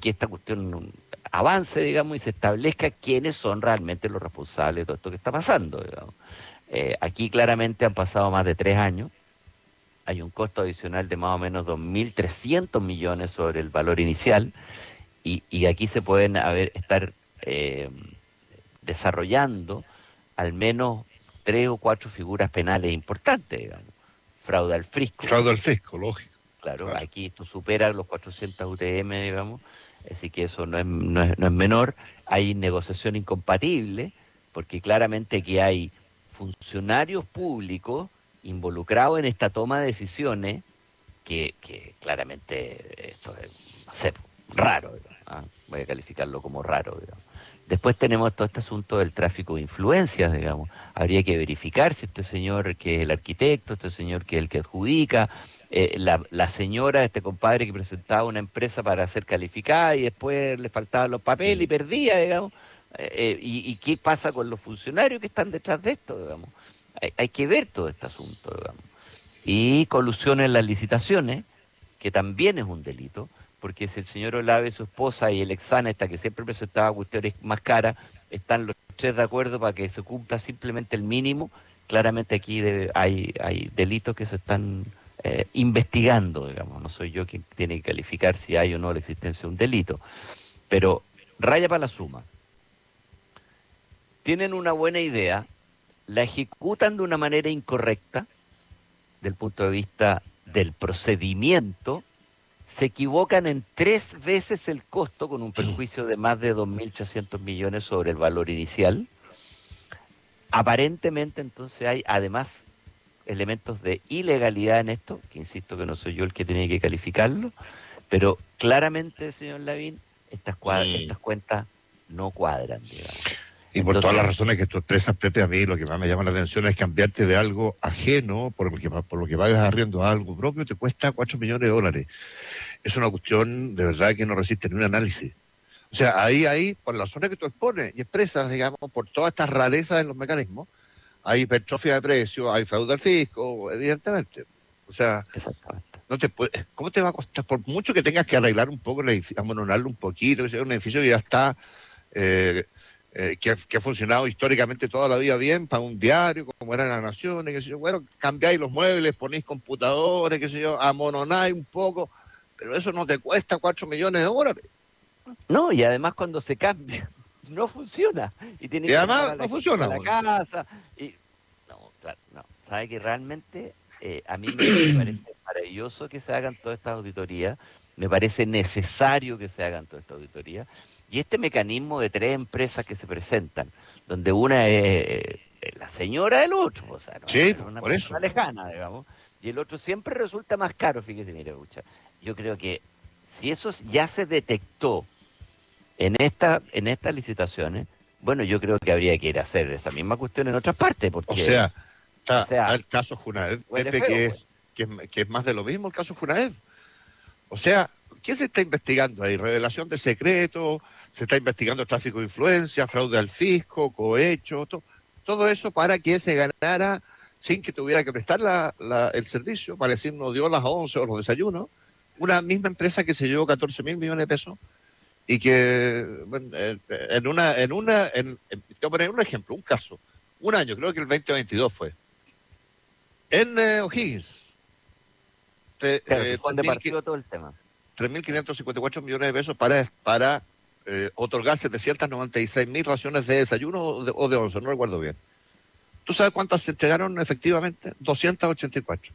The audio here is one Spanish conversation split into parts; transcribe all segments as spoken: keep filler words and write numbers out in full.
que esta cuestión avance, digamos, y se establezca quiénes son realmente los responsables de todo esto que está pasando, digamos. Eh, aquí claramente han pasado más de tres años, hay un costo adicional de más o menos dos mil trescientos millones sobre el valor inicial, y, y aquí se pueden haber, estar eh, desarrollando al menos tres o cuatro figuras penales importantes, digamos. Fraude al fisco, Fraude al fisco, lógico. claro, Claro. aquí esto supera los cuatrocientos U T M, digamos, así que eso no es, no es, no es menor. Hay negociación incompatible, porque claramente aquí hay funcionarios públicos involucrados en esta toma de decisiones, que, que claramente esto es, no sé, raro, ¿ah? Voy a calificarlo como raro, digamos. Después tenemos todo este asunto del tráfico de influencias, digamos. Habría que verificar si este señor que es el arquitecto, este señor que es el que adjudica, eh, la, la señora, este compadre que presentaba una empresa para ser calificada y después le faltaban los papeles y perdía, digamos. Eh, eh, y, y qué pasa con los funcionarios que están detrás de esto, digamos. Hay, hay que ver todo este asunto, digamos. Y colusión en las licitaciones, que también es un delito, porque si el señor Olave, su esposa y el Exana, esta que siempre presentaba cuestiones más caras, están los tres de acuerdo para que se cumpla simplemente el mínimo, claramente aquí debe, hay, hay delitos que se están eh, investigando, digamos. No soy yo quien tiene que calificar si hay o no la existencia de un delito, pero raya para la suma. Tienen una buena idea, la ejecutan de una manera incorrecta, del punto de vista del procedimiento, se equivocan en tres veces el costo con un perjuicio de más de dos mil ochocientos millones sobre el valor inicial. Aparentemente entonces hay además elementos de ilegalidad en esto, que insisto que no soy yo el que tiene que calificarlo, pero claramente, señor Lavín, estas, Mm. estas cuentas no cuadran, digamos. Y por todas Entonces, las razones que tú expresas, Pepe, a mí lo que más me llama la atención es cambiarte de algo ajeno, por lo que, por lo que vayas arriendo a algo propio, te cuesta cuatro millones de dólares. Es una cuestión de verdad que no resiste ni un análisis. O sea, ahí, ahí, por las razones que tú expones y expresas, digamos, por todas estas rarezas en los mecanismos, hay hipertrofia de precios, hay fraude al fisco, evidentemente. O sea, exactamente. no te puede, ¿cómo te va a costar? Por mucho que tengas que arreglar un poco el edificio, amononarlo un poquito, que sea un edificio que ya está... Eh, eh, que, que, ha funcionado históricamente toda la vida bien para un diario, como eran las naciones, qué sé yo, bueno, cambiáis los muebles, ponéis computadores, qué sé yo, amononáis un poco, pero eso no te cuesta cuatro millones de dólares. No, y además cuando se cambia, no funciona. Y tienen Y que llamar a además la no gente de funciona. la Bueno. casa. Y no, claro, no. Sabe que realmente eh, a mí me, me parece maravilloso que se hagan todas estas auditorías, me parece necesario que se hagan todas estas auditorías. Y este mecanismo de tres empresas que se presentan, donde una es eh, la señora del otro, o sea, no Sí, es pues, una por persona eso. lejana, digamos, y el otro siempre resulta más caro, fíjese, mire, pucha. Yo creo que si eso ya se detectó en esta, en estas licitaciones, bueno, yo creo que habría que ir a hacer esa misma cuestión en otras partes, O porque, sea, o está, está sea, el caso Junaed, huele Pepe, feo, que pues. es, que, es, que es más de lo mismo el caso Junaed. O sea, ¿qué se está investigando ahí? Revelación de secretos, se está investigando tráfico de influencia, fraude al fisco, cohecho, to, todo eso para que se ganara sin que tuviera que prestar la, la, el servicio, para decir no dio las once o los desayunos, una misma empresa que se llevó catorce mil millones de pesos y que bueno, en una, en una, en, en, te voy a poner un ejemplo, un caso, un año, creo que el veinte veintidós fue, en eh, O'Higgins, te, Claro, que eh, fue donde partió todo el tema. tres mil quinientos cincuenta y cuatro millones de pesos para, para eh, otorgar setecientas noventa y seis mil raciones de desayuno o de, o de once, no recuerdo bien. ¿Tú sabes cuántas se entregaron efectivamente? doscientas ochenta y cuatro.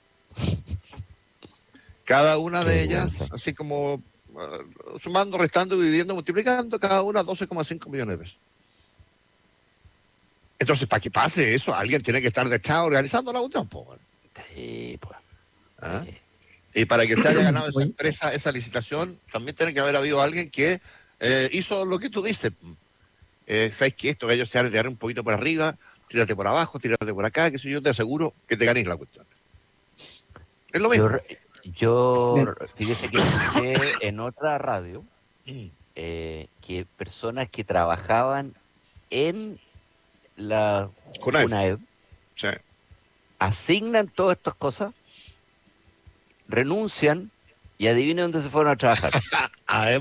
Cada una Qué de ellas, vergüenza. así como uh, sumando, restando, dividiendo, multiplicando, cada una doce coma cinco millones de pesos. Entonces, para que pase eso, alguien tiene que estar detrás organizando la cuestión, po. Sí, pues. ¿Ah? Sí. Y para que se haya ganado esa Oye, empresa, esa licitación, también tiene que haber habido alguien que eh, hizo lo que tú dices. Eh, ¿Sabes qué? Esto que ellos se van a tirar un poquito por arriba, tírate por abajo, tírate por acá, que si yo te aseguro que te ganéis la cuestión. Es lo Yo, mismo. re- yo, bien, fíjese que escuché en otra radio Mm. eh, que personas que trabajaban en la Con A E F. Junaed Sí. asignan todas estas cosas, renuncian y adivinen dónde se fueron a trabajar. A